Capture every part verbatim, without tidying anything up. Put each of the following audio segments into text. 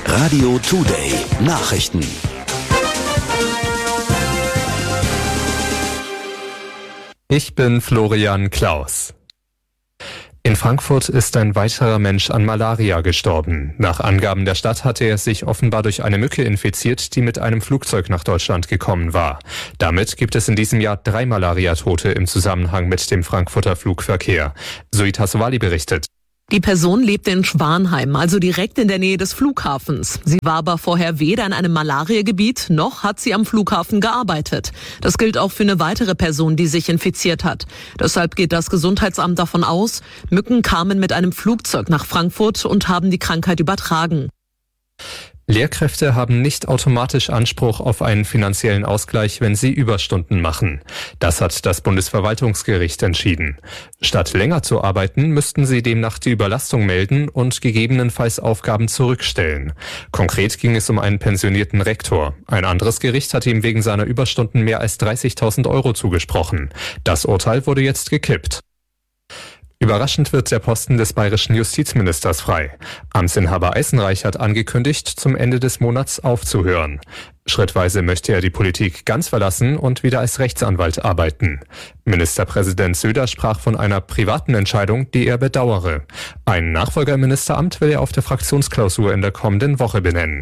Radio Today Nachrichten. Ich bin Florian Klaus. In Frankfurt ist ein weiterer Mensch an Malaria gestorben. Nach Angaben der Stadt hatte er sich offenbar durch eine Mücke infiziert, die mit einem Flugzeug nach Deutschland gekommen war. Damit gibt es in diesem Jahr drei Malariatote im Zusammenhang mit dem Frankfurter Flugverkehr. Zoe Sowali berichtet. Die Person lebte in Schwanheim, also direkt in der Nähe des Flughafens. Sie war aber vorher weder in einem Malariagebiet, noch hat sie am Flughafen gearbeitet. Das gilt auch für eine weitere Person, die sich infiziert hat. Deshalb geht das Gesundheitsamt davon aus, Mücken kamen mit einem Flugzeug nach Frankfurt und haben die Krankheit übertragen. Lehrkräfte haben nicht automatisch Anspruch auf einen finanziellen Ausgleich, wenn sie Überstunden machen. Das hat das Bundesverwaltungsgericht entschieden. Statt länger zu arbeiten, müssten sie demnach die Überlastung melden und gegebenenfalls Aufgaben zurückstellen. Konkret ging es um einen pensionierten Rektor. Ein anderes Gericht hat ihm wegen seiner Überstunden mehr als dreißigtausend Euro zugesprochen. Das Urteil wurde jetzt gekippt. Überraschend wird der Posten des bayerischen Justizministers frei. Amtsinhaber Eisenreich hat angekündigt, zum Ende des Monats aufzuhören. Schrittweise möchte er die Politik ganz verlassen und wieder als Rechtsanwalt arbeiten. Ministerpräsident Söder sprach von einer privaten Entscheidung, die er bedauere. Ein Nachfolger im Ministeramt will er auf der Fraktionsklausur in der kommenden Woche benennen.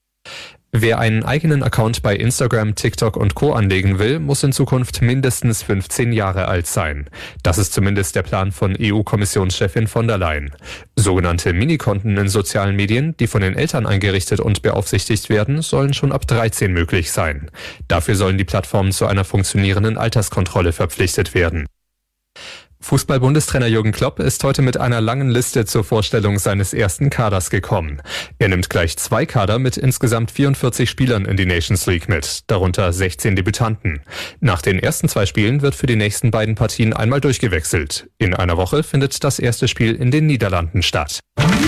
Wer einen eigenen Account bei Instagram, TikTok und Co. anlegen will, muss in Zukunft mindestens fünfzehn Jahre alt sein. Das ist zumindest der Plan von E U-Kommissionschefin von der Leyen. Sogenannte Minikonten in sozialen Medien, die von den Eltern eingerichtet und beaufsichtigt werden, sollen schon ab dreizehn möglich sein. Dafür sollen die Plattformen zu einer funktionierenden Alterskontrolle verpflichtet werden. Fußball-Bundestrainer Jürgen Klopp ist heute mit einer langen Liste zur Vorstellung seines ersten Kaders gekommen. Er nimmt gleich zwei Kader mit insgesamt vierundvierzig Spielern in die Nations League mit, darunter sechzehn Debütanten. Nach den ersten zwei Spielen wird für die nächsten beiden Partien einmal durchgewechselt. In einer Woche findet das erste Spiel in den Niederlanden statt.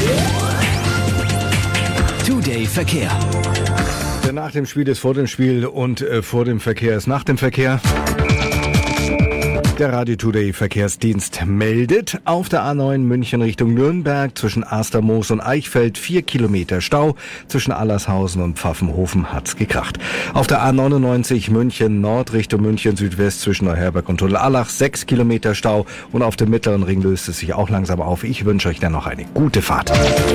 Today Verkehr. Nach dem Spiel ist vor dem Spiel und äh, vor dem Verkehr ist nach dem Verkehr. Der Radio Today Verkehrsdienst meldet, auf der A neun München Richtung Nürnberg zwischen Astermoos und Eichfeld vier Kilometer Stau, zwischen Allershausen und Pfaffenhofen hat's gekracht. Auf der A neunundneunzig München Nord Richtung München Südwest zwischen Neuherberg und Tunnel-Allach sechs Kilometer Stau und auf dem mittleren Ring löst es sich auch langsam auf. Ich wünsche euch dann noch eine gute Fahrt.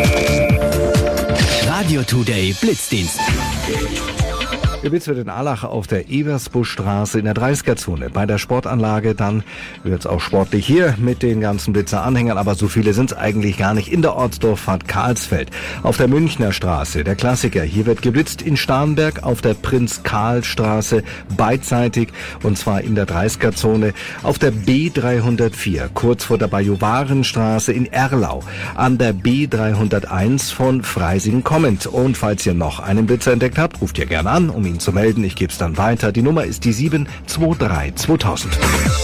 Radio Today Blitzdienst. Blitz wird in Allach auf der Eversbuschstraße in der dreißiger-Zone. Bei der Sportanlage dann wird's auch sportlich hier mit den ganzen Blitzer-Anhängern, aber so viele sind's eigentlich gar nicht. In der Ortsdorffahrt Karlsfeld. Auf der Münchner Straße, der Klassiker. Hier wird geblitzt in Starnberg auf der Prinz-Karl-Straße beidseitig und zwar in der dreißiger-Zone. Auf der B dreihundertvier, kurz vor der Bajuwarenstraße in Erlau. An der B dreihunderteins von Freising kommend. Und falls ihr noch einen Blitzer entdeckt habt, ruft ihr gerne an, um ihn zu melden. Ich gebe es dann weiter. Die Nummer ist die sieben zwei drei zweitausend.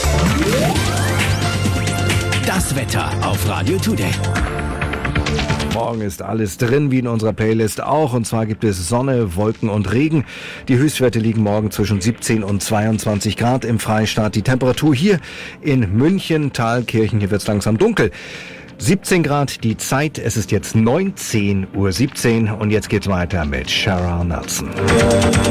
Das Wetter auf Radio Today. Morgen ist alles drin, wie in unserer Playlist auch. Und zwar gibt es Sonne, Wolken und Regen. Die Höchstwerte liegen morgen zwischen siebzehn und zweiundzwanzig Grad im Freistaat. Die Temperatur hier in München, Thalkirchen, hier wird es langsam dunkel. siebzehn Grad die Zeit, es ist jetzt neunzehn Uhr siebzehn und jetzt geht's weiter mit Shara Nelson.